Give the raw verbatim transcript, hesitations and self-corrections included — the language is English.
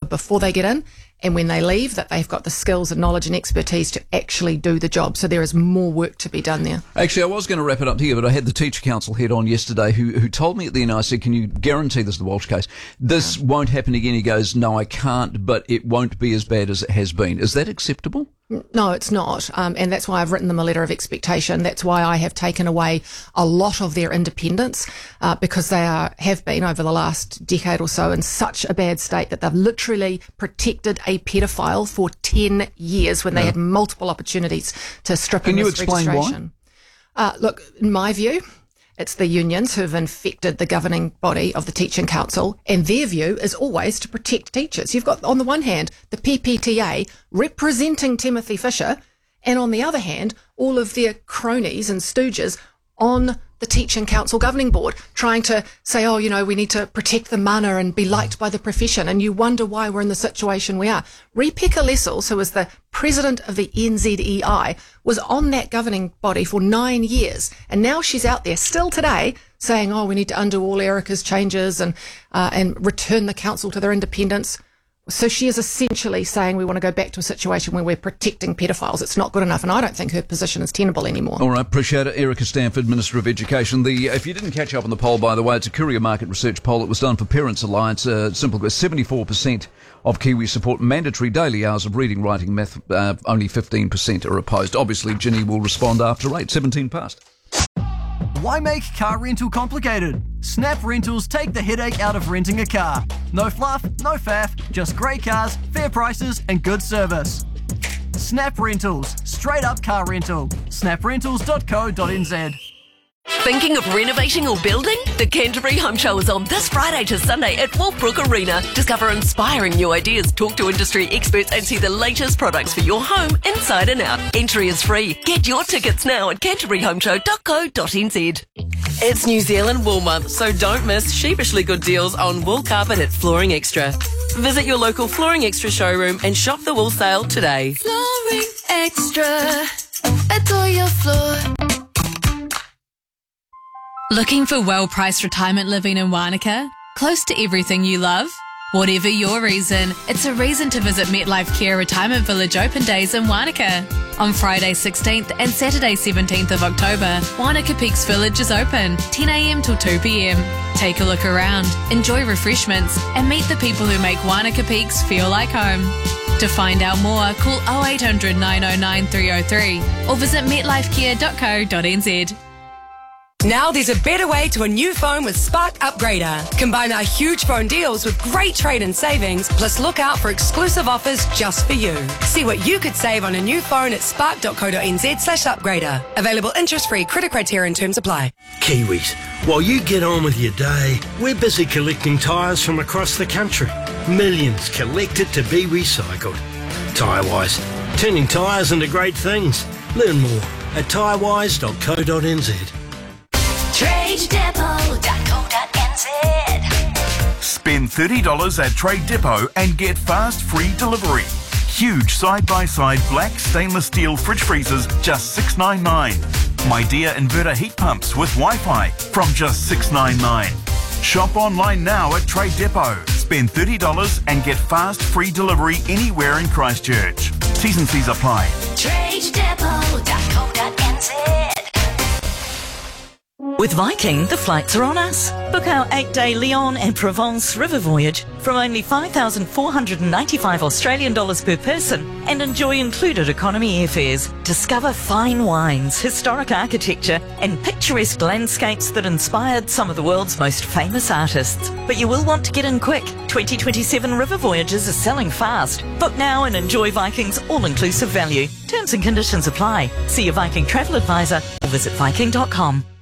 job before they get in, and when they leave, that they've got the skills and knowledge and expertise to actually do the job. So there is more work to be done there. Actually, I was going to wrap it up here, but I had the Teacher Council head on yesterday who, who told me at the end, I said, can you guarantee this is the Walsh case? This yeah. won't happen again. He goes, no, I can't, but it won't be as bad as it has been. Is that acceptable? No, it's not. Um, and that's why I've written them a letter of expectation. That's why I have taken away a lot of their independence, uh, because they are, have been over the last decade or so in such a bad state that they've literally protected a paedophile for ten years when yeah. they had multiple opportunities to strip him Can of you his explain registration. Why? Uh, look, in my view, it's the unions who've infected the governing body of the Teaching Council, and their view is always to protect teachers. You've got, on the one hand, the P P T A representing Timothy Fisher, and on the other hand, all of their cronies and stooges on the Teaching Council Governing Board trying to say, oh, you know, we need to protect the mana and be liked by the profession. And you wonder why we're in the situation we are. Rebecca Lessels, who was the president of the N Z E I, was on that governing body for nine years. And now she's out there still today saying, oh, we need to undo all Erica's changes and, uh, and return the council to their independence. So she is essentially saying we want to go back to a situation where we're protecting pedophiles. It's not good enough, and I don't think her position is tenable anymore. All right, appreciate it. Erica Stanford, Minister of Education. The If you didn't catch up on the poll, by the way, it's a Courier Market Research poll. It was done for Parents Alliance. Uh, simple, seventy-four percent of Kiwis support mandatory daily hours of reading, writing, math. Uh, only fifteen percent are opposed. Obviously, Ginny will respond after eight, seventeen past. Why make car rental complicated? Snap Rentals take the headache out of renting a car. No fluff, no faff, just great cars, fair prices and good service. Snap Rentals, straight up car rental. snap rentals dot co dot n z. Thinking of renovating or building? The Canterbury Home Show is on this Friday to Sunday at Wolfbrook Arena. Discover inspiring new ideas, talk to industry experts and see the latest products for your home inside and out. Entry is free. Get your tickets now at canterbury home show dot co dot n z. It's New Zealand Wool Month, so don't miss sheepishly good deals on wool carpet at Flooring Extra. Visit your local Flooring Extra showroom and shop the wool sale today. Flooring Extra, adore your floor. Looking for well-priced retirement living in Wānaka? Close to everything you love? Whatever your reason, it's a reason to visit MetLife Care Retirement Village Open Days in Wānaka. On Friday sixteenth and Saturday seventeenth of October, Wānaka Peaks Village is open, ten a m till two p m. Take a look around, enjoy refreshments, and meet the people who make Wānaka Peaks feel like home. To find out more, call oh eight hundred, nine oh nine, three oh three or visit metlife care dot co dot n z. Now there's a better way to a new phone with Spark Upgrader. Combine our huge phone deals with great trade-in savings, plus look out for exclusive offers just for you. See what you could save on a new phone at spark dot co dot n z slash upgrader. Available interest-free, credit criteria and terms apply. Kiwis, while you get on with your day, we're busy collecting tyres from across the country. Millions collected to be recycled. Tyrewise, turning tyres into great things. Learn more at tyrewise dot co dot n z. trade depot dot co dot n z. Spend thirty dollars at Trade Depot and get fast free delivery. Huge side-by-side black stainless steel fridge freezers, just six ninety-nine. My Dear inverter heat pumps with Wi-Fi from just six ninety-nine. Shop online now at Trade Depot. Spend thirty dollars and get fast free delivery anywhere in Christchurch. T's and C's apply. trade depot dot co dot n z. With Viking, the flights are on us. Book our eight-day Lyon and Provence river voyage from only five thousand four hundred ninety-five Australian dollars per person and enjoy included economy airfares. Discover fine wines, historic architecture and picturesque landscapes that inspired some of the world's most famous artists. But you will want to get in quick. twenty twenty-seven river voyages are selling fast. Book now and enjoy Viking's all-inclusive value. Terms and conditions apply. See your Viking travel advisor or visit viking dot com.